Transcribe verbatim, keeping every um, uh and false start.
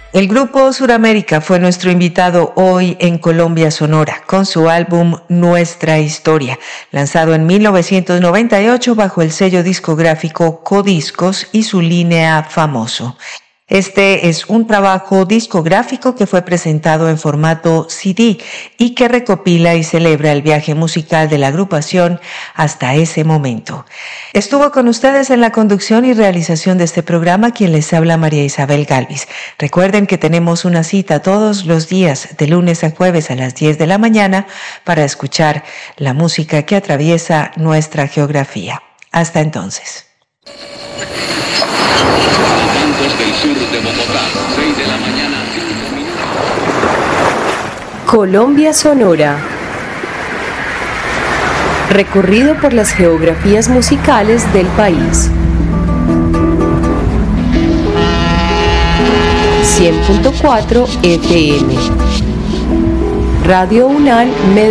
El grupo Suramérica fue nuestro invitado hoy en Colombia Sonora con su álbum Nuestra Historia, lanzado en mil novecientos noventa y ocho bajo el sello discográfico Codiscos y su línea Famoso. Este es un trabajo discográfico que fue presentado en formato C D y que recopila y celebra el viaje musical de la agrupación hasta ese momento. Estuvo con ustedes en la conducción y realización de este programa quien les habla, María Isabel Galvis. Recuerden que tenemos una cita todos los días de lunes a jueves a las diez de la mañana para escuchar la música que atraviesa nuestra geografía. Hasta entonces. Del sur de Bogotá, seis de la mañana, cinco minutos. Colombia Sonora. Recorrido por las geografías musicales del país. cien punto cuatro F M. Radio UNAL Medellín.